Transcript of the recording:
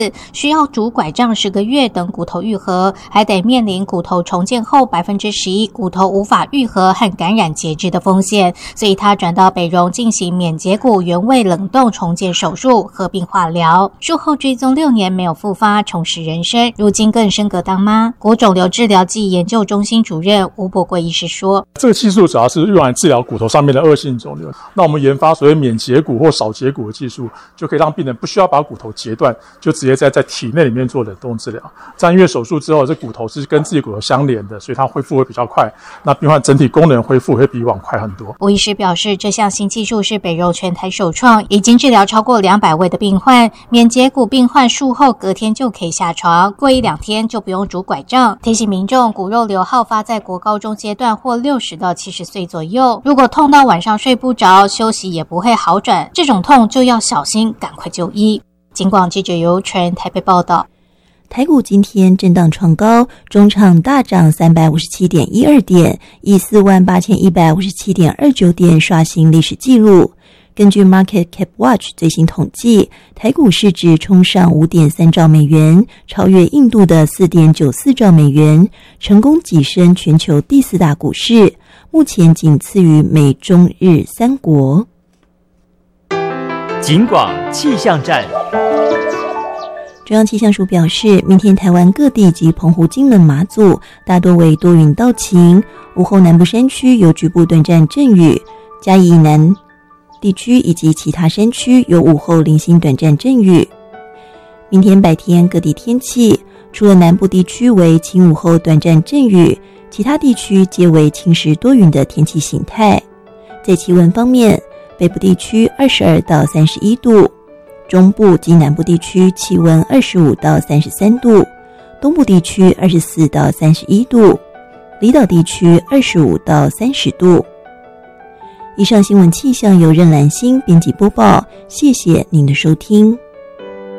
需要拄拐杖10个月等骨头愈合，还得面临骨头重建后11%骨头无法愈合和感染截肢的风险，所以他转到北荣进行免截骨原位冷冻重建手术，合并化疗。术后追踪6年没有复发，重拾人生，如今更升格当妈。骨肿瘤治疗暨研究中心主任吴伯贵医师说：“ 这个技术主要是用来治疗骨头上面的恶性肿瘤。那我们研发所谓免截骨或少截骨的技术，就可以让病人不需要把骨头截断，就直接在体内里面做冷冻治疗。这样因为手术之后，这骨头是跟自己骨头相连的，所以它恢复会比较快。那病患整体功能恢复会比以往快很多。” 吴医师表示，这项新技术是北荣全台首创，已经治疗超过200位的病患。免截骨病患术后隔天就可以下床，过1-2天就不用拄拐杖。提醒民众，骨肉瘤好发在国高中阶段或60到70岁左右。如果痛到晚上睡不着，休息也不会好转，这种痛就要小心，赶快就医。警广记者尤纯台北报道。 台股今天震荡创高，中场大涨357.12点，以48157.29点刷新历史纪录。根据 Market Cap Watch 最新统计，台股市值冲上 5.3 兆美元，超越印度的 4.94 兆美元，成功跻身全球第4大股市，目前仅次于美中日3国。 警广气象站。 中央气象署表示，明天台湾各地及澎湖、金门、马祖大多为多云到晴，午后南部山区有局部短暂阵雨，嘉义以南地区以及其他山区有午后零星短暂阵雨。明天白天各地天气，除了南部地区为晴午后短暂阵雨，其他地区皆为晴时多云的天气形态。在气温方面，北部地区22到31度，中部及南部地区气温25到33度，东部地区24到31度，离岛地区25到30度。以上新闻气象由任兰心编辑播报，谢谢您的收听。